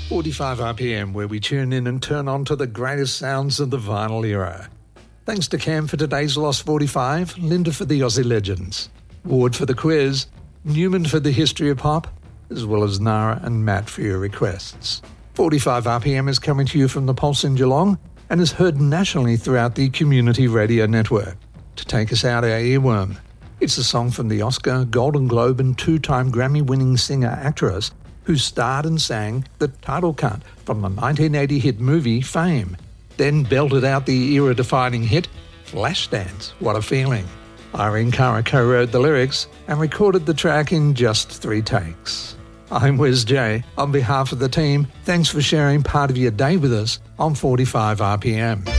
45 RPM, where we tune in and turn on to the greatest sounds of the vinyl era. Thanks to Cam for today's Lost 45, Linda for the Aussie Legends, Ward for the quiz, Newman for the history of pop, as well as Nara and Matt for your requests. 45 RPM is coming to you from the Pulse in Geelong and is heard nationally throughout the Community Radio Network. To take us out our earworm, it's a song from the Oscar, Golden Globe and two-time Grammy-winning singer-actress who starred and sang the title cut from the 1980 hit movie Fame, then belted out the era-defining hit Flashdance, What a Feeling. Irene Cara co-wrote the lyrics and recorded the track in just 3 takes. I'm Wes J. On behalf of the team, thanks for sharing part of your day with us on 45 RPM.